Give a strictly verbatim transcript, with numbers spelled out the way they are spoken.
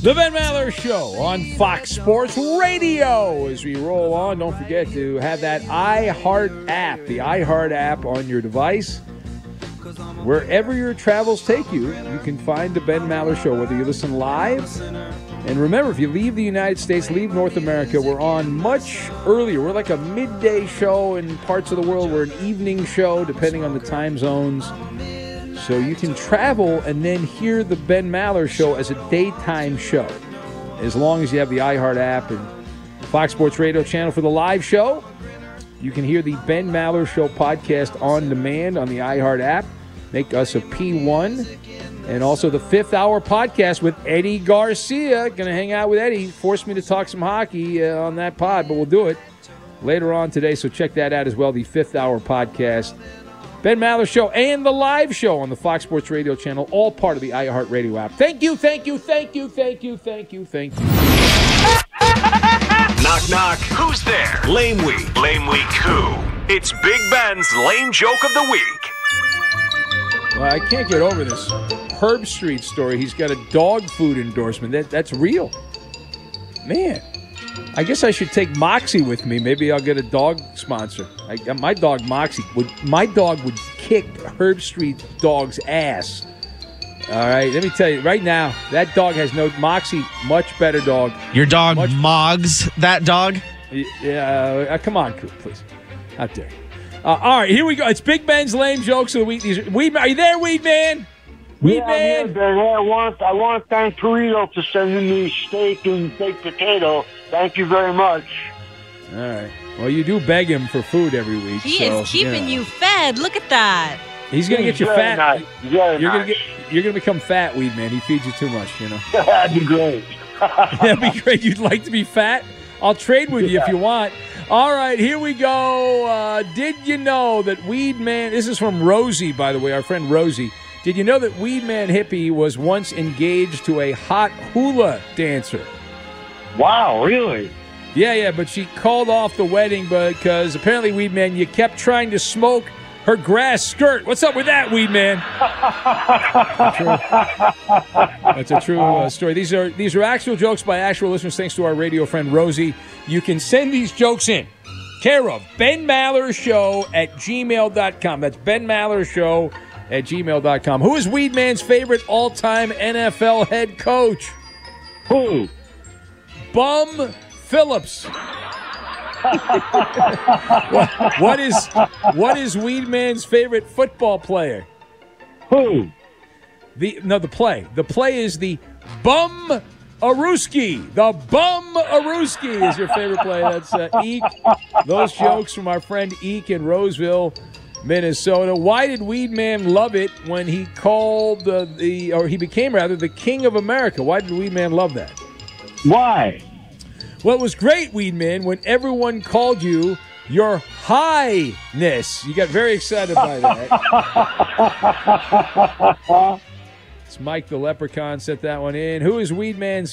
The Ben Maller Show on Fox Sports Radio. As we roll on, don't forget to have that iHeart app, the iHeart app on your device. Wherever your travels take you, you can find the Ben Maller Show, whether you listen live. And remember, if you leave the United States, leave North America, we're on much earlier. We're like a midday show. In parts of the world, we're an evening show, depending on the time zones. So you can travel and then hear the Ben Maller Show as a daytime show, as long as you have the iHeart app and Fox Sports Radio channel for the live show. You can hear the Ben Maller Show podcast on demand on the iHeart app. Make us a P one. And also the Fifth Hour podcast with Eddie Garcia. Going to hang out with Eddie. Forced me to talk some hockey uh, on that pod, but we'll do it later on today. So check that out as well, the Fifth Hour podcast. Ben Maller Show and the live show on the Fox Sports Radio channel, all part of the iHeart Radio app. Thank you, thank you, thank you, thank you, thank you, thank you. Knock, knock. Who's there? Lame Week. Lame Week who? It's Big Ben's Lame Joke of the Week. Well, I can't get over this Herb Street story. He's got a dog food endorsement. That That's real. Man. I guess I should take Moxie with me. Maybe I'll get a dog sponsor. I, my dog Moxie would. My dog would kick Herb Street dog's ass. All right, let me tell you right now. That dog has no Moxie. Much better dog. Your dog much, mogs that dog. Yeah, uh, come on, please. How dare you? Uh, all right, here we go. It's Big Ben's lame jokes of the week. These are, Weed, are you there, Weed Man? Weed yeah, Man. I'm here, Ben. Hey, I want I want to thank Torito for sending me steak and baked potato. Thank you very much. All right. Well, you do beg him for food every week. He so, is keeping you, know. you fed. Look at that. He's gonna He's get you very fat. Nice. Very you're nice. gonna get. You're gonna become fat, Weed Man. He feeds you too much. You know. That'd be great. That'd be great. You'd like to be fat? I'll trade with you yeah. if you want. All right, here we go. Uh, did you know that Weed Man? This is from Rosie, by the way, our friend Rosie. Did you know that Weed Man Hippie was once engaged to a hot hula dancer? Wow, really? Yeah, yeah, but she called off the wedding because apparently, Weed Man, you kept trying to smoke her grass skirt. What's up with that, Weed Man? That's a true uh, story. These are these are actual jokes by actual listeners, thanks to our radio friend Rosie. You can send these jokes in. Care of Ben Maller Show at gmail dot com. That's Ben Maller Show at gmail dot com. Who is Weed Man's favorite all-time N F L head coach? Who? Bum Phillips. what, what is what is Weed Man's favorite football player? Who? The no, the play. The play is the Bum Aruski. The Bum Aruski is your favorite play. That's uh, Eek. Those jokes from our friend Eek in Roseville, Minnesota. Why did Weed Man love it when he called uh, the, or he became rather the King of America? Why did Weed Man love that? Why? Well, it was great, Weed Man, when everyone called you your highness. You got very excited by that. It's Mike the Leprechaun sent that one in. Who is Weed Man's